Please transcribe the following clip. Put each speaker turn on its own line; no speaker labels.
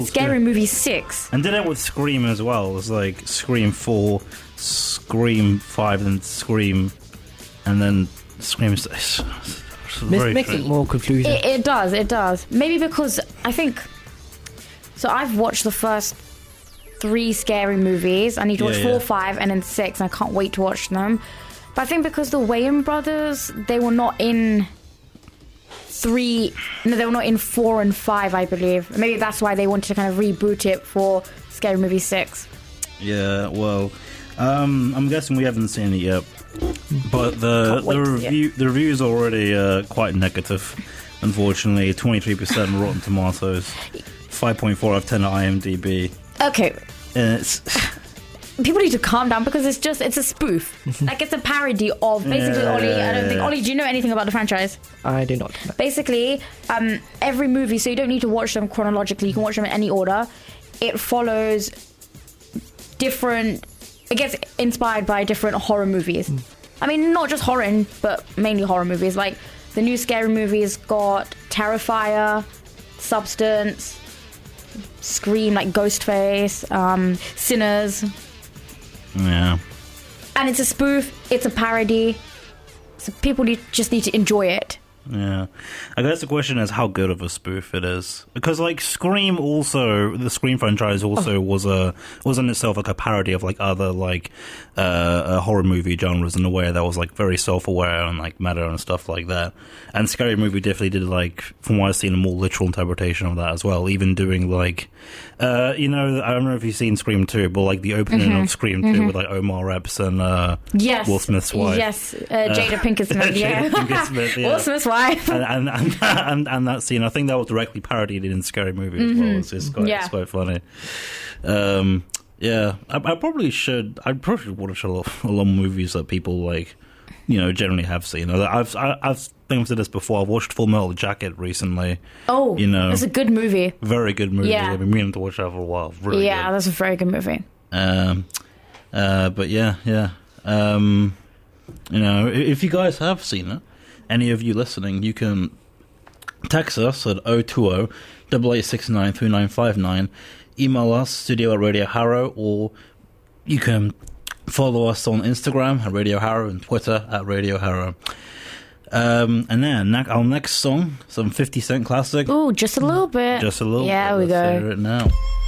Scary Movie 6.
And did it with Scream as well. It was like Scream 4, Scream 5, and Scream, and then Scream 6.
Makes it more confusing.
It does. Maybe because I think... So I've watched the first 3 Scary Movies. I need to watch 4, 5, and then 6, and I can't wait to watch them. But I think because the Wayans brothers, they were not in 3... No, they were not in 4 and 5, I believe. Maybe that's why they wanted to kind of reboot it for Scary Movie 6.
Yeah, well, I'm guessing we haven't seen it yet. But the reviews are already quite negative, unfortunately. 23% Rotten Tomatoes, 5.4 out of 10 at IMDb.
Okay.
And it's...
People need to calm down because it's a spoof. Like, it's a parody of basically Ollie. I don't think... Ollie, do you know anything about the franchise?
I do not.
Basically, every movie, so you don't need to watch them chronologically. You can watch them in any order. It follows different... It gets inspired by different horror movies. I mean, not just horror, but mainly horror movies. Like, the new Scary Movies got Terrifier, Substance, Scream, like Ghostface, Sinners.
Yeah.
And it's a spoof, it's a parody, so people just need to enjoy it.
Yeah. I guess the question is how good of a spoof it is. Because, like, Scream also, the Scream franchise also was in itself like a parody of, like, other, like, horror movie genres in a way that was, like, very self-aware and, like, meta and stuff like that. And Scary Movie definitely did, like, from what I've seen, a more literal interpretation of that as well. Even doing, like, you know, I don't know if you've seen Scream 2, but, like, the opening of Scream 2 with, like, Omar Epps and Will Smith's wife.
Yes, Jada Pinkett Smith, yeah.
Jada Pinkett Smith, yeah.
Will Smith's wife.
and that scene, I think that was directly parodied in Scary Movie as well. It's quite funny. Yeah, I probably should watch a lot of movies that people, like, you know, generally have seen. I've said this before. I've watched Full Metal Jacket recently.
Oh,
you know,
it's a good movie.
Very good movie.
Yeah.
I've been meaning to watch that for a while. Really
yeah,
good.
That's a very good movie.
But yeah. You know, if you guys have seen it, any of you listening, you can text us at 020-8869-3959, email us, studio@Radio Harrow, or you can follow us on Instagram at Radio Harrow and Twitter at Radio Harrow. And then our next song, some 50 Cent classic.
Ooh, just a little bit.
Just a little bit.
Yeah, we go.
Let's hear it now.